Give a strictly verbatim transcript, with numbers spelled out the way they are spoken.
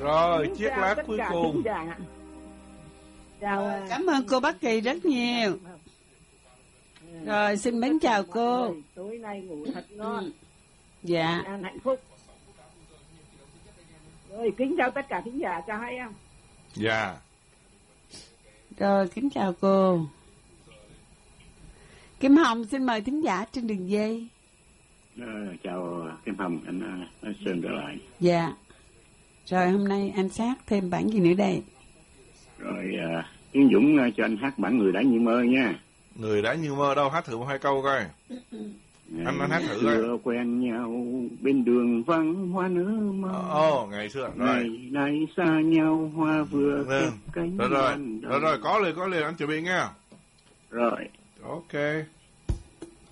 Rồi, chiếc lá cuối cùng. Chào, cảm ơn cô Bác Kỳ rất nhiều. Rồi, xin mến chào cô. Tối nay ngủ thật ngon. Dạ. An hạnh phúc. Rồi, kính chào tất cả thính giả, chào hai em. Dạ. Rồi, kính chào cô. Kim Hồng xin mời thính giả trên đường dây. Ờ, chào Kim Hồng, anh, anh Sơn trở lại. Dạ. Rồi hôm nay anh sát thêm bản gì nữa đây? Rồi uh, Tiến Dũng uh, cho anh hát bản Người Đã Như Mơ nha. Người Đã Như Mơ đâu, hát thử một hai câu coi. Ngày Anh anh hát thử coi. xưa quen nhau bên đường vắng hoa nở mơ. Ồ, oh, ngày xưa. Rồi. Ngày nay xa nhau hoa vừa kẹp cánh. Rồi rồi, rồi rồi, có liền có liền, anh chuẩn bị nghe. Rồi. Ok.